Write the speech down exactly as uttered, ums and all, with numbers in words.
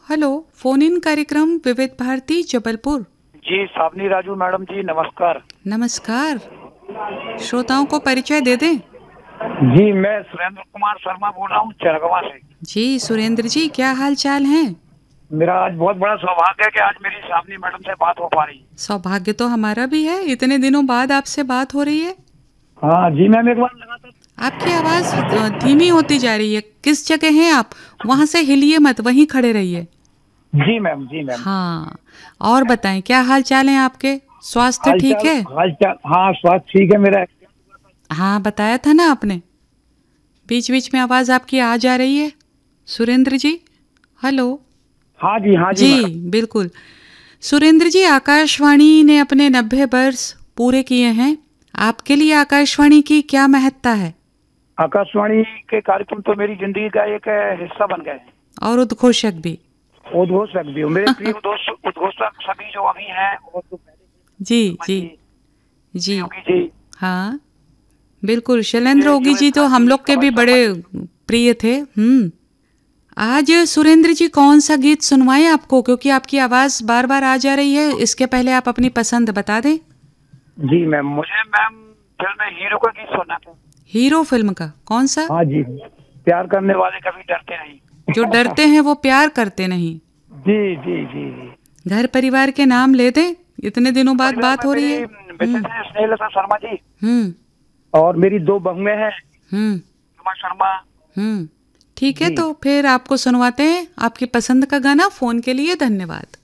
Hello, phone in कार्यक्रम विविध भारती जबलपुर। जी सावनी Raju madam जी, नमस्कार। नमस्कार। श्रोताओं को परिचय दे दें। जी मैं सुरेंद्र कुमार शर्मा बोल रहा हूँ चरगवा से। जी सुरेंद्र जी, क्या हाल चाल है? मेरा आज बहुत बड़ा सौभाग्य है कि आज मेरी सावनी मैडम से बात हो पा रही है। सौभाग्य तो हमारा भी है, इतने दिनों बाद आपसे बात हो रही है। हाँ जी मैम, एक बार लगा था। आपकी आवाज धीमी होती जा रही है। किस जगह हैं आप? वहां से हिलिए मत, वहीं खड़े रहिए। जी मैम, जी मैम। हाँ, और बताएं क्या हाल चाल है आपके? स्वास्थ्य हाल ठीक चाल, है? हाल चाल, हाँ स्वास्थ्य ठीक है मेरा। हाँ, बताया था ना आपने। बीच बीच में आवाज आपकी आ जा रही है। सुरेंद्र जी, हेलो। हाँ जी, हाँ जी जी मैडम। बिल्कुल। सुरेंद्र जी, आकाशवाणी ने अपने नब्बे वर्ष पूरे किए हैं। आपके लिए आकाशवाणी की क्या महत्ता है? आकाशवाणी के कार्यक्रम तो मेरी जिंदगी का एक हिस्सा बन गए हैं। और उद्घोषक भी। उद्घोषक भी हूँ। मेरे प्रिय उद्घोष- उद्घोषक सभी जो अभी हैं और जो पहले जी शर्मा जी जी, जी। योगी जी, हाँ बिल्कुल, शैलेंद्र ये योगी जुबेद जी तो खान हम जी, लोग के कमल भी शर्मा बड़े जी। प्रिय थे। हम्म आज सुरेंद्र जी कौन सा गीत सुनवाएं आपको, क्योंकि आपकी आवाज बार बार आ जा रही है। इसके पहले आप अपनी पसंद बता दें। जी मैम, मुझे मैम फिल्म हीरो का गीत सुनना था। हीरो फिल्म का कौन सा? हाँ जी, प्यार करने वाले कभी डरते जो नहीं। डरते हैं वो प्यार करते नहीं। जी जी जी जी। घर परिवार के नाम ले दें, इतने दिनों बाद परिवार बात में हो रही है। मेरी हम्म मिसेज है स्नेहलता शर्मा जी, हम्म और मेरी दो बहुएं हैं, हम्म उमा शर्मा। हम्म ठीक है, जी तो फिर आपको सुनवाते हैं आपकी पसंद का गाना। फोन के लिए धन्यवाद।